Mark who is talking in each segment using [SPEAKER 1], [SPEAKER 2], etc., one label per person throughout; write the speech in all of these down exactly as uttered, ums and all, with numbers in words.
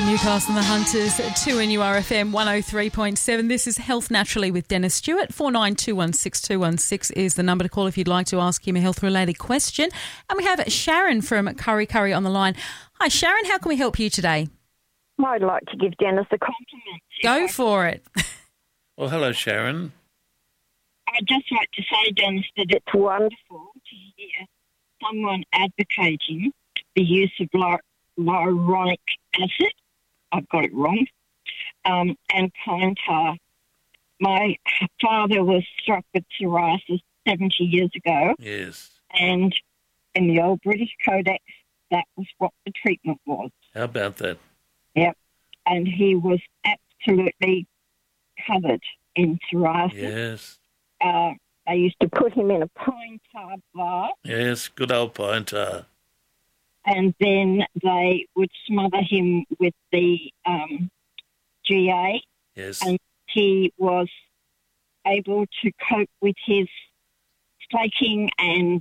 [SPEAKER 1] Newcastle and the Hunters, two N U R F M one oh three point seven. This is Health Naturally with Dennis Stewart. four nine two one six two one six is the number to call if you'd like to ask him a health-related question. And we have Sharon from Curry Curry on the line. Hi, Sharon. How can we help you today?
[SPEAKER 2] I'd like to give Dennis a compliment.
[SPEAKER 1] Go for it.
[SPEAKER 3] Well, hello, Sharon.
[SPEAKER 2] I'd just like to say, Dennis, that it's wonderful to hear someone advocating the use of ly- hyaluronic acid. I've got it wrong. Um, and pine tar. My father was struck with psoriasis seventy years ago.
[SPEAKER 3] Yes.
[SPEAKER 2] And in the old British Codex, that was what the treatment was.
[SPEAKER 3] How about that?
[SPEAKER 2] Yep. And he was absolutely covered in psoriasis.
[SPEAKER 3] Yes.
[SPEAKER 2] Uh, they used to put him in a pine tar bath.
[SPEAKER 3] Yes, good old pine tar.
[SPEAKER 2] And then they would smother him with the um, G A.
[SPEAKER 3] Yes.
[SPEAKER 2] And he was able to cope with his flaking and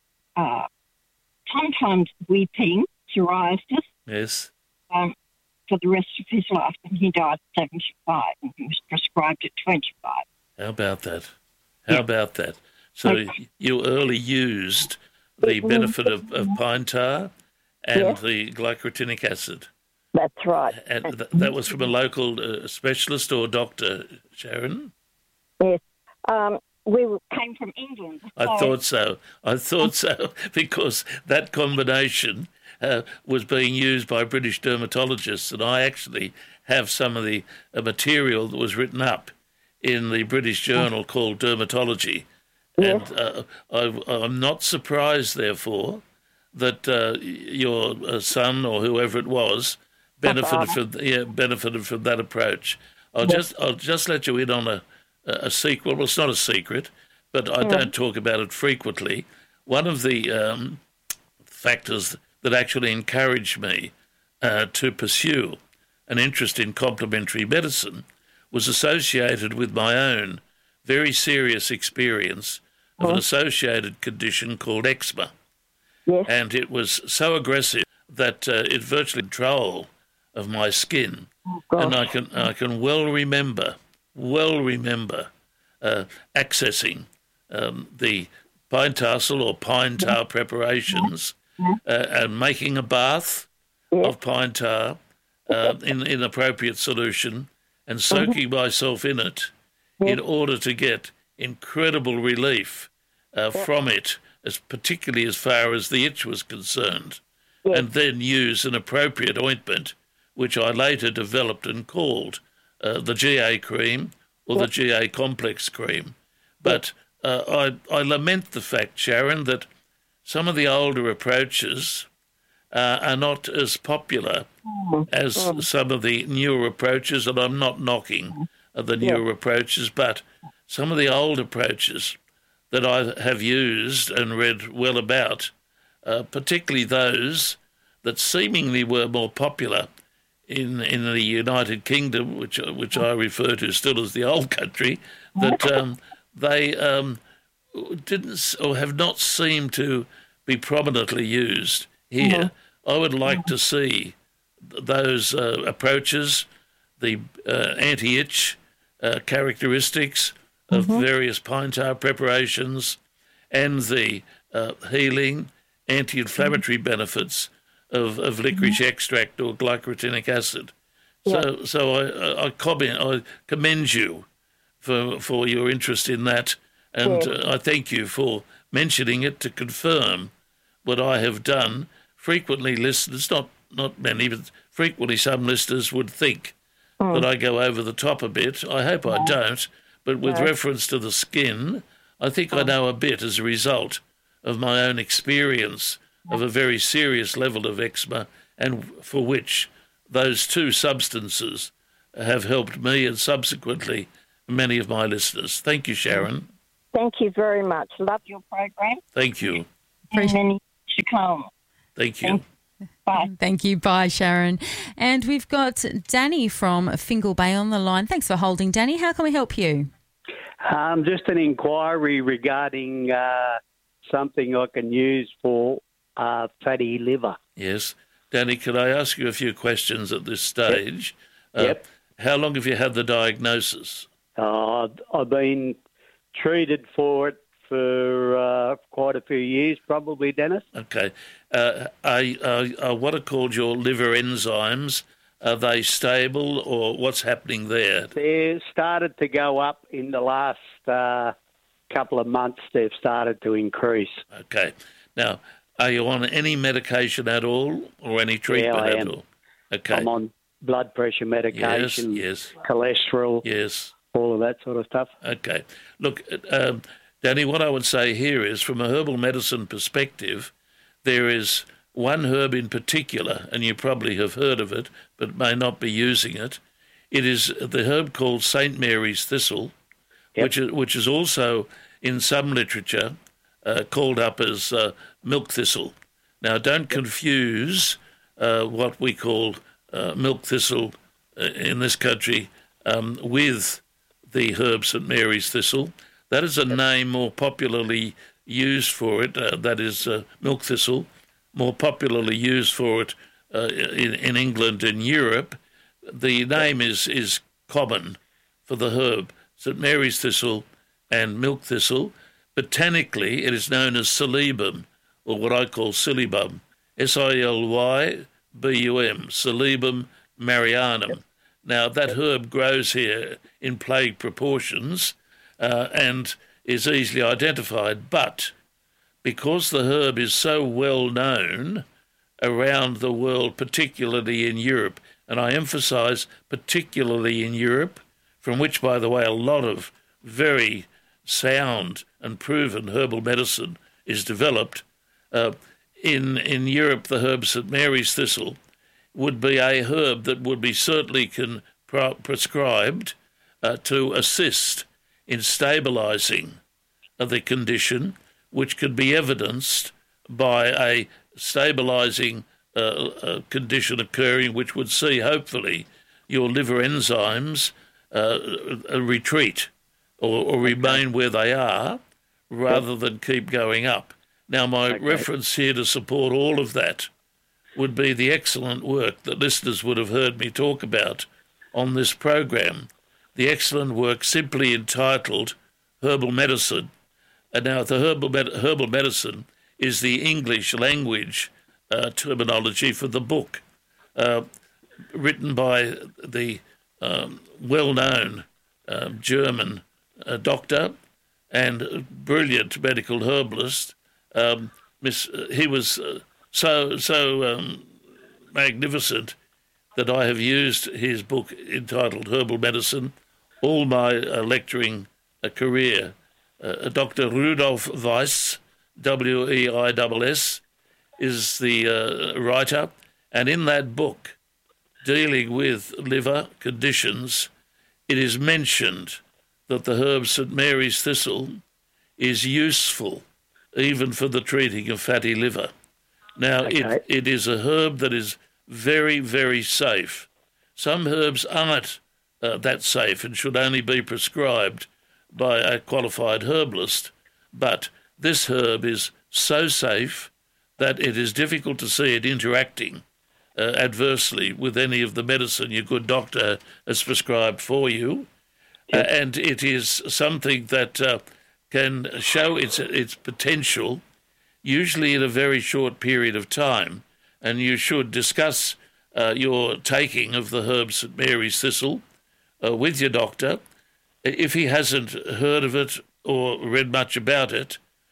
[SPEAKER 2] uh, sometimes weeping psoriasis
[SPEAKER 3] Yes.
[SPEAKER 2] um, for the rest of his life. And he died at seventy-five and he was prescribed at twenty-five.
[SPEAKER 3] How about that? How
[SPEAKER 2] Yeah.
[SPEAKER 3] about that? So
[SPEAKER 2] Okay.
[SPEAKER 3] you early used the benefit of, of pine tar and
[SPEAKER 2] Yes.
[SPEAKER 3] the glycyrrhetinic acid.
[SPEAKER 2] That's right.
[SPEAKER 3] And th- that was from a local uh, specialist or doctor, Sharon?
[SPEAKER 2] Yes. Um, we were- came from England.
[SPEAKER 3] I
[SPEAKER 2] so-
[SPEAKER 3] thought so. I thought so because that combination uh, was being used by British dermatologists, and I actually have some of the uh, material that was written up in the British journal called Dermatology.
[SPEAKER 2] Yes.
[SPEAKER 3] And uh, I, I'm not surprised, therefore, that uh, your uh, son or whoever it was benefited from yeah, benefited from that approach. I'll
[SPEAKER 2] Yes.
[SPEAKER 3] just I'll just let you in on a a sequel. Well, it's not a secret, but I
[SPEAKER 2] Mm.
[SPEAKER 3] don't talk about it frequently. One of the um, factors that actually encouraged me uh, to pursue an interest in complementary medicine was associated with my own very serious experience of an associated condition called eczema.
[SPEAKER 2] Yes.
[SPEAKER 3] And it was so aggressive that uh, it virtually control of my skin.
[SPEAKER 2] Oh, gosh.
[SPEAKER 3] And I can I can well remember, well remember uh, accessing um, the pine tassel or pine tar preparations uh, and making a bath of pine tar uh, in, in appropriate solution and soaking myself in it in order to get incredible relief uh, from it, as particularly as far as the itch was concerned, and then use an appropriate ointment, which I later developed and called uh, the G A cream or the G A complex cream. But uh, I, I lament the fact, Sharon, that some of the older approaches uh, are not as popular as some of the newer approaches, and I'm not knocking uh, the newer approaches, but some of the old approaches that I have used and read well about, uh, particularly those that seemingly were more popular in in the United Kingdom, which which I refer to still as the old country, that um, they um, didn't or have not seemed to be prominently used here. I would like to see those uh, approaches, the uh, anti-itch uh, characteristics of various pine tar preparations, and the uh, healing, anti-inflammatory benefits of, of licorice extract or glycyrrhetinic acid. So, so I, I comment, I commend you for for your interest in that, and
[SPEAKER 2] Yeah.
[SPEAKER 3] uh, I thank you for mentioning it to confirm what I have done. Frequently, listeners, not not many, but frequently some listeners would think that I go over the top a bit. I hope I don't, but with reference to the skin, I think I know a bit as a result of my own experience of a very serious level of eczema, and for which those two substances have helped me and subsequently many of my listeners. Thank you, Sharon.
[SPEAKER 2] Thank you very much. Love your program.
[SPEAKER 3] Thank you.
[SPEAKER 2] And many to come.
[SPEAKER 3] Thank you.
[SPEAKER 2] Bye.
[SPEAKER 1] Thank you. Bye, Sharon. And we've got Danny from Fingal Bay on the line. Thanks for holding, Danny. How can we help you?
[SPEAKER 4] Um, just an inquiry regarding uh, something I can use for uh, fatty liver.
[SPEAKER 3] Yes. Danny, can I ask you a few questions at this stage?
[SPEAKER 4] Yep. yep.
[SPEAKER 3] Uh, how long have you had the diagnosis?
[SPEAKER 4] Uh, I've been treated for it for uh, quite a few years, probably, Dennis.
[SPEAKER 3] Okay. Uh, are, are, are what are called your liver enzymes, are they stable or what's happening there?
[SPEAKER 4] They started to go up in the last uh, couple of months. They've started to increase.
[SPEAKER 3] Okay. Now, are you on any medication at all or any treatment
[SPEAKER 4] yeah, I
[SPEAKER 3] at
[SPEAKER 4] am.
[SPEAKER 3] all? Okay.
[SPEAKER 4] I'm on blood pressure medication,
[SPEAKER 3] yes, yes.
[SPEAKER 4] cholesterol,
[SPEAKER 3] yes,
[SPEAKER 4] all of that sort of stuff.
[SPEAKER 3] Okay. Look, um, Danny, what I would say here is from a herbal medicine perspective, there is one herb in particular, and you probably have heard of it, but may not be using it. It is the herb called Saint Mary's thistle, yep. which is, which is also in some literature uh, called up as uh, milk thistle. Now, don't confuse uh, what we call uh, milk thistle uh, in this country um, with the herb Saint Mary's thistle. That is a name more popularly used for it, uh, that is uh, milk thistle, more popularly used for it uh, in, in England and Europe. The name is, is common for the herb, Saint Mary's thistle and milk thistle. Botanically, it is known as Silybum, or what I call Silybum, S I L Y B U M, Silybum marianum. Now, that herb grows here in plague proportions uh, and is easily identified, but because the herb is so well known around the world, particularly in Europe, and I emphasise particularly in Europe, from which, by the way, a lot of very sound and proven herbal medicine is developed, uh, in, in Europe the herb Saint Mary's thistle would be a herb that would be certainly con- pro- prescribed uh, to assist in stabilising uh, the condition, which could be evidenced by a stabilising uh, uh, condition occurring, which would see, hopefully, your liver enzymes uh, uh, retreat or, or remain where they are rather than keep going up. Now, my okay. reference here to support all of that would be the excellent work that listeners would have heard me talk about on this program, the excellent work simply entitled Herbal Medicine. And now the herbal, med- herbal medicine is the English language uh, terminology for the book, uh, written by the um, well-known uh, German uh, doctor and brilliant medical herbalist. Um, miss, uh, he was uh, so so um, magnificent that I have used his book entitled Herbal Medicine all my uh, lecturing uh, career. Uh, Doctor Rudolf Weiss, W E I S S, is the uh, writer, and in that book, dealing with liver conditions, it is mentioned that the herb Saint Mary's thistle is useful even for the treating of fatty liver. Now, okay. it, it is a herb that is very, very safe. Some herbs aren't uh, that safe and should only be prescribed by a qualified herbalist, but this herb is so safe that it is difficult to see it interacting uh, adversely with any of the medicine your good doctor has prescribed for you. Uh, and it is something that uh, can show its its potential, usually in a very short period of time. And you should discuss uh, your taking of the herb Saint Mary's thistle uh, with your doctor. If he hasn't heard of it or read much about it,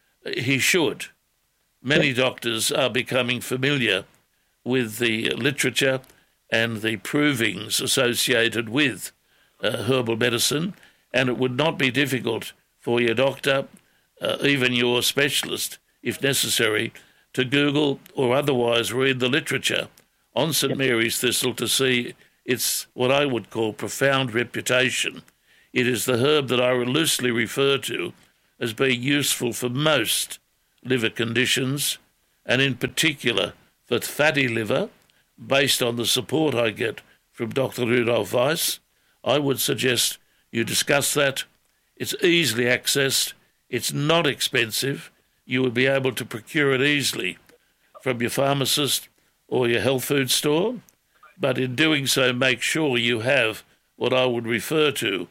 [SPEAKER 3] he should. Many doctors are becoming familiar with the literature and the provings associated with uh, herbal medicine, and it would not be difficult for your doctor, uh, even your specialist, if necessary, to Google or otherwise read the literature on Saint Mary's thistle to see its, what I would call, profound reputation. It is the herb that I loosely refer to as being useful for most liver conditions, and in particular for fatty liver, based on the support I get from Doctor Rudolf Weiss. I would suggest you discuss that. It's easily accessed. It's not expensive. You would be able to procure it easily from your pharmacist or your health food store, but in doing so, make sure you have what I would refer to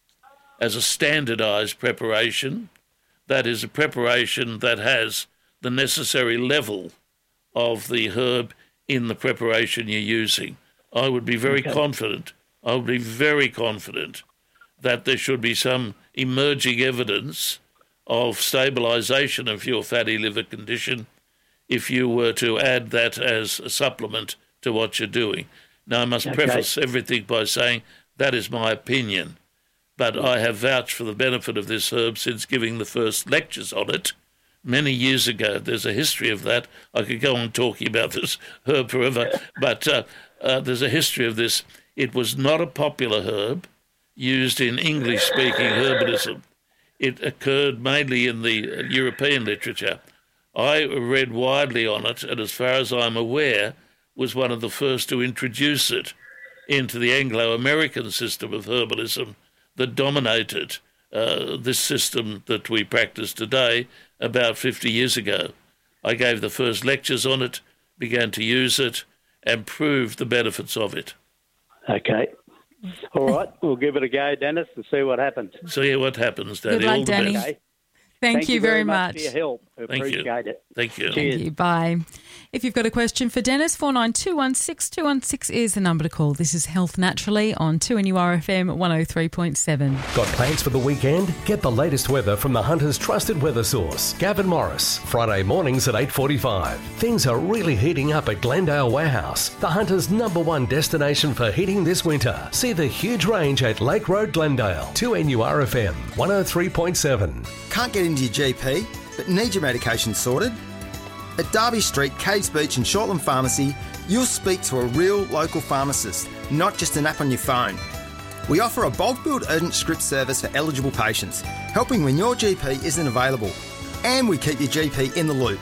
[SPEAKER 3] as a standardised preparation. That is a preparation that has the necessary level of the herb in the preparation you're using. I would be very okay. confident, I would be very confident that there should be some emerging evidence of stabilisation of your fatty liver condition if you were to add that as a supplement to what you're doing. Now, I must okay. preface everything by saying that is my opinion, but I have vouched for the benefit of this herb since giving the first lectures on it many years ago. There's a history of that. I could go on talking about this herb forever, but uh, uh, there's a history of this. It was not a popular herb used in English-speaking herbalism. It occurred mainly in the European literature. I read widely on it, and as far as I'm aware, was one of the first to introduce it into the Anglo-American system of herbalism that dominated uh, this system that we practice today about fifty years ago. I gave the first lectures on it, began to use it, and proved the benefits of it.
[SPEAKER 4] Okay. All right, we'll give it a go, Dennis, and see what happens.
[SPEAKER 3] See what happens, Danny.
[SPEAKER 1] Good luck,
[SPEAKER 3] All the
[SPEAKER 1] Danny.
[SPEAKER 3] best.
[SPEAKER 4] Okay.
[SPEAKER 1] Thank,
[SPEAKER 4] Thank
[SPEAKER 1] you,
[SPEAKER 4] you
[SPEAKER 1] very
[SPEAKER 4] very
[SPEAKER 1] much.
[SPEAKER 4] much for your help. I
[SPEAKER 3] Thank
[SPEAKER 4] appreciate
[SPEAKER 3] you.
[SPEAKER 4] it.
[SPEAKER 3] Thank you.
[SPEAKER 1] Thank you. Bye. If you've got a question for Dennis, four nine two one six two one six is the number to call. This is Health Naturally on two N U R F M one oh three point seven.
[SPEAKER 5] Got plans for the weekend? Get the latest weather from the Hunter's trusted weather source, Gavin Morris. Friday mornings at eight forty-five. Things are really heating up at Glendale Warehouse, the Hunter's number one destination for heating this winter. See the huge range at Lake Road, Glendale. two N U R F M one oh three point seven.
[SPEAKER 6] Can't get into your G P, but need your medication sorted? At Derby Street, Caves Beach and Shortland Pharmacy, you'll speak to a real local pharmacist, not just an app on your phone. We offer a bulk billed urgent script service for eligible patients, helping when your G P isn't available. And we keep your G P in the loop.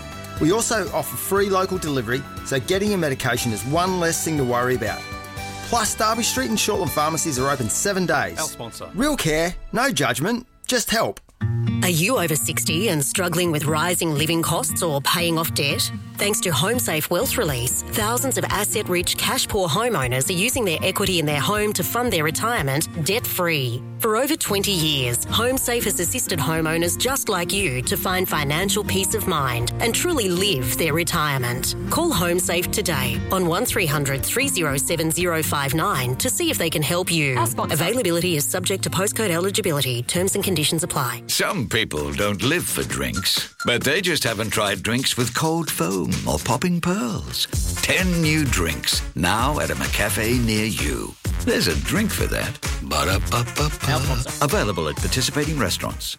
[SPEAKER 6] We also offer free local delivery, so getting your medication is one less thing to worry about. Plus, Derby Street and Shortland Pharmacies are open seven days.
[SPEAKER 5] Our sponsor.
[SPEAKER 6] Real care, no judgment, just help.
[SPEAKER 7] Are you over sixty and struggling with rising living costs or paying off debt? Thanks to HomeSafe Wealth Release, thousands of asset-rich, cash-poor homeowners are using their equity in their home to fund their retirement debt-free. For over twenty years, HomeSafe has assisted homeowners just like you to find financial peace of mind and truly live their retirement. Call HomeSafe today on one three hundred three oh seven oh five nine to see if they can help you. Availability is subject to postcode eligibility. Terms and conditions apply.
[SPEAKER 8] Some people don't live for drinks, but they just haven't tried drinks with cold foam or popping pearls. Ten new drinks, now at a McCafe near you. There's a drink for that. Ba-da-ba-ba-ba. Available at participating restaurants.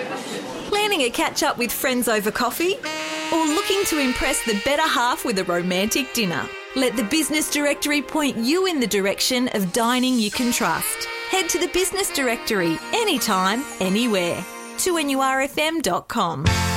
[SPEAKER 9] Planning a catch-up with friends over coffee? Or looking to impress the better half with a romantic dinner? Let the Business Directory point you in the direction of dining you can trust. Head to the Business Directory anytime, anywhere. two N U R F M dot com.